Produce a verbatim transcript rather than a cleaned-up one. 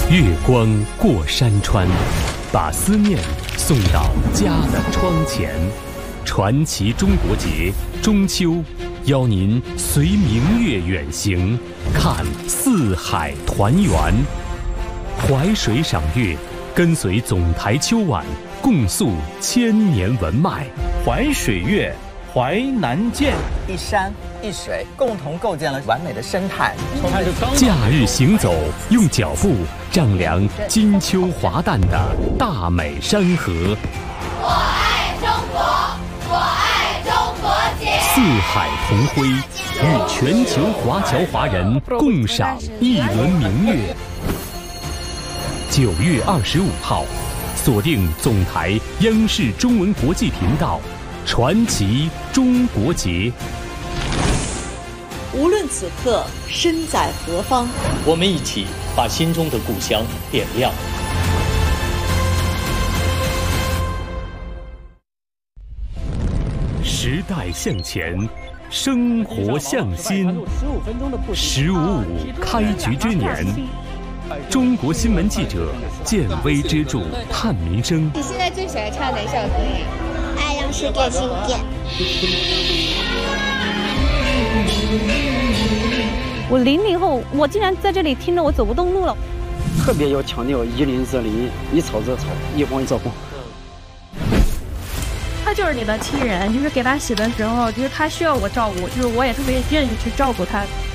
月光过山川，把思念送到家的窗前。传奇中国节中秋，邀您随明月远行，看四海团圆。淮水赏月，跟随总台秋晚，共诉千年文脉。 淮水月，淮南见。 一山一水共同构建了完美的生态。 假日行走，用脚步丈量金秋华诞的大美山河。 我爱中国，我爱中国节。 四海同辉，与全球华侨华人共赏一轮明月。九月二十五号，锁定总台央视中文国际频道，传奇中国节。 无论此刻身在何方， 我们一起把心中的故乡点亮。 时代向前，生活向新。十五五开局之年，中国新闻记者建威之助探民生。 你现在最喜欢唱哪首歌呀？ 爱让世界听见。 我零零后，我竟然在这里听着我走不动路了。 特别要强调一林则林，一草则草，一黄则黄。 他就是你的亲人，就是给他洗的时候，就是他需要我照顾，就是我也特别愿意去照顾他。